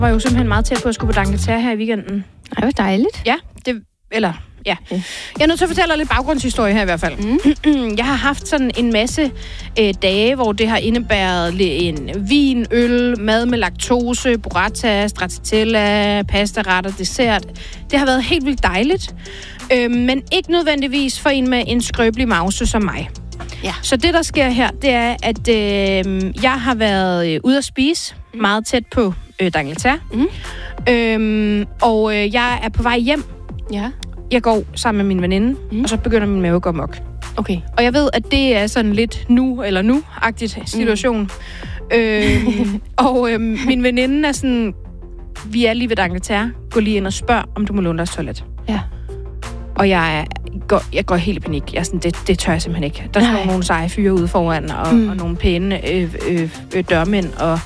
var jo simpelthen meget tæt på at skulle på D'Angleterre her i weekenden. Ej, hvor dejligt. Ja, ja. Jeg er nødt til at fortælle lidt baggrundshistorie her i hvert fald. Jeg har haft sådan en masse dage, hvor det har indebæret en vin, øl, mad med laktose, burrata, stracciatella, pastaretter, dessert. Det har været helt vildt dejligt, men ikke nødvendigvis for en med en skrøbelig mause som mig. Ja. Så det, der sker her, det er, at jeg har været ude at spise meget tæt på D'Angleterre. Og jeg er på vej hjem. Ja. Jeg går sammen med min veninde, og så begynder min mave at gå amok. Okay. Og jeg ved, at det er sådan lidt nu eller nu-agtigt situation. Min veninde er sådan, vi er lige ved D'Angleterre. Gå lige ind og spørg, om du må låne deres toilet. Ja. Og jeg går helt i panik. Jeg er sådan, det tør jeg simpelthen ikke. Der står nogle seje fyre ude foran, og nogle pæne dørmænd.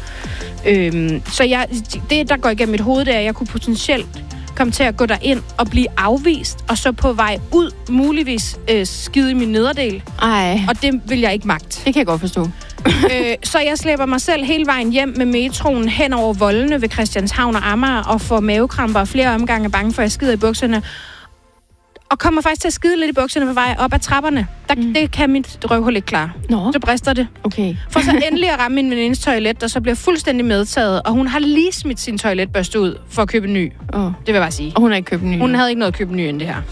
Så det, der går igennem mit hoved, det er, at jeg kunne potentielt komme til at gå derind og blive afvist, og så på vej ud, muligvis skide i min nederdel. Ej. Og det vil jeg ikke magt. Det kan jeg godt forstå. Så jeg slæber mig selv hele vejen hjem med metroen hen over voldene ved Christianshavn og Amager, og får mavekramper og flere omgange bange for, at jeg skider i bukserne. Og kommer faktisk til at skide lidt i bukserne på vej op ad trapperne. Det kan mit røvhul ikke klare. Så brister det. Okay. For så endelig at ramme min venindes toilet, der så bliver fuldstændig medtaget. Og hun har lige smidt sin toiletbørste ud for at købe en ny. Det vil jeg bare sige. Og hun har ikke købt en ny? Hun havde ikke noget at købe en ny end det her.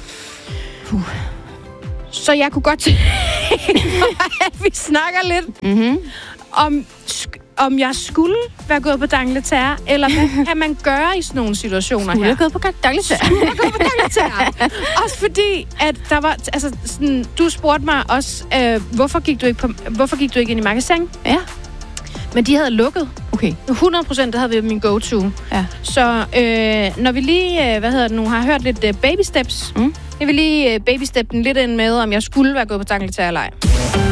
Så jeg kunne godt tænke, at vi snakker lidt om jeg skulle være gået på D'Angleterre, eller hvad kan man gøre i sådan nogle situationer her? Skulle jeg gået på D'Angleterre? Også fordi, at der var, altså sådan, du spurgte mig også, hvorfor gik du ikke ind i magasin? Ja. Men de havde lukket. Okay. 100% det havde været min go-to. Ja. Så når vi lige, har hørt lidt baby steps, jeg vil lige baby step den lidt ind med, om jeg skulle være gået på D'Angleterre eller ej.